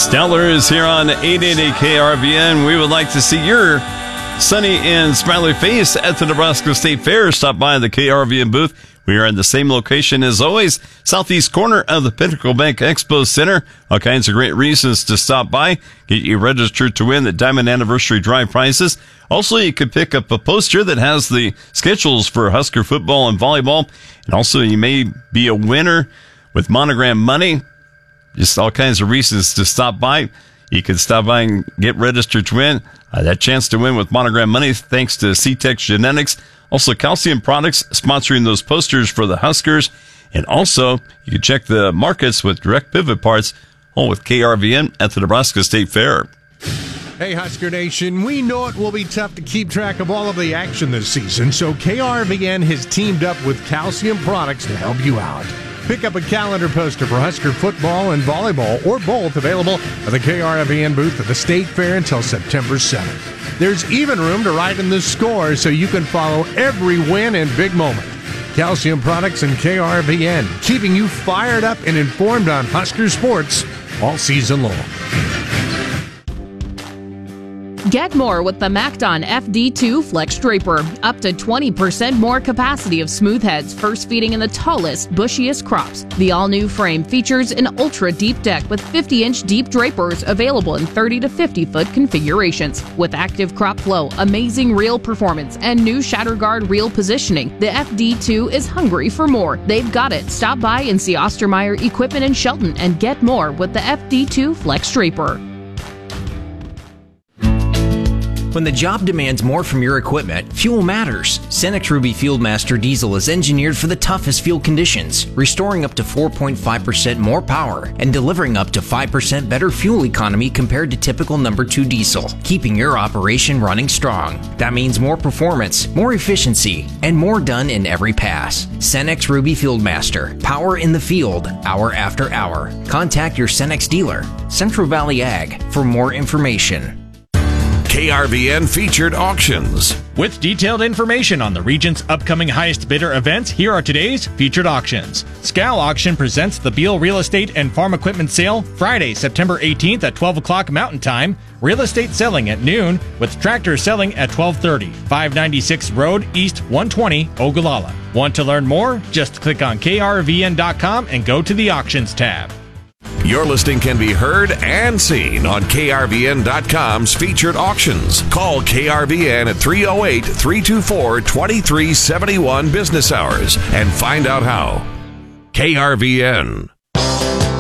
Stellar is here on 880 KRVN. We would like to see your sunny and smiley face at the Nebraska State Fair. Stop by the KRVN booth. We are in the same location as always, southeast corner of the Pinnacle Bank Expo Center. All kinds of great reasons to stop by. Get you registered to win the Diamond Anniversary Drive prizes. Also, you could pick up a poster that has the schedules for Husker football and volleyball. And also, you may be a winner with Monogram money. Just all kinds of reasons to stop by. You can stop by and get registered to win. That chance to win with Monogram money thanks to C-Tex Genetics. Also, Calcium Products sponsoring those posters for the Huskers. And also, you can check the markets with Direct Pivot Parts, all with KRVN at the Nebraska State Fair. Hey, Husker Nation, we know it will be tough to keep track of all of the action this season, so KRVN has teamed up with Calcium Products to help you out. Pick up a calendar poster for Husker football and volleyball, or both, available at the KRVN booth at the State Fair until September 7th. There's even room to write in the score so you can follow every win and big moment. Calcium Products and KRVN, keeping you fired up and informed on Husker sports all season long. Get more with the MacDon FD2 Flex Draper. Up to 20% more capacity of smooth heads, first feeding in the tallest, bushiest crops. The all-new frame features an ultra-deep deck with 50-inch deep drapers available in 30 to 50-foot configurations. With active crop flow, amazing reel performance, and new shatter guard reel positioning, the FD2 is hungry for more. They've got it. Stop by and see Ostermeyer Equipment in Shelton and get more with the FD2 Flex Draper. When the job demands more from your equipment, fuel matters. Cenex Ruby Fieldmaster Diesel is engineered for the toughest field conditions, restoring up to 4.5% more power and delivering up to 5% better fuel economy compared to typical number 2 diesel, keeping your operation running strong. That means more performance, more efficiency, and more done in every pass. Cenex Ruby Fieldmaster, power in the field, hour after hour. Contact your Cenex dealer, Central Valley Ag, for more information. KRVN Featured Auctions. With detailed information on the region's upcoming highest bidder events, here are today's featured auctions. Scal Auction presents the Beal Real Estate and Farm Equipment Sale Friday, September 18th at 12 o'clock Mountain Time. Real estate selling at noon, with tractors selling at 12:30. 596 Road East 120, Ogallala. Want to learn more? Just click on krvn.com and go to the Auctions tab. Your listing can be heard and seen on KRVN.com's featured auctions. Call KRVN at 308-324-2371 business hours and find out how. KRVN.